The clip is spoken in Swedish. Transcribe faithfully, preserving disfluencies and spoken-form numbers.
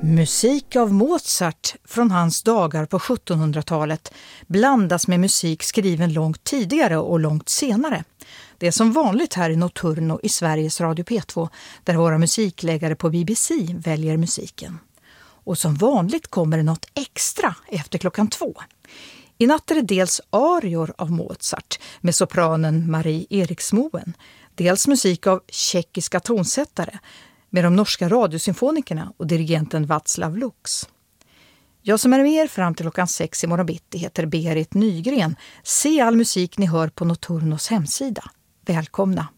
Musik av Mozart från hans dagar på sjuttonhundratalet blandas med musik skriven långt tidigare och långt senare. Det är som vanligt här i Notturno i Sveriges Radio P två där våra musikläggare på B B C väljer musiken. Och som vanligt kommer det något extra efter klockan två. I natt är det dels arior av Mozart med sopranen Marie Eriksmoen, dels musik av tjeckiska tonsättare med de norska radiosymfonikerna och dirigenten Václav Lux. Jag som är med er fram till klockan sex i morgon bitti heter Berit Nygren. Se all musik ni hör på Notturnos hemsida. Välkomna!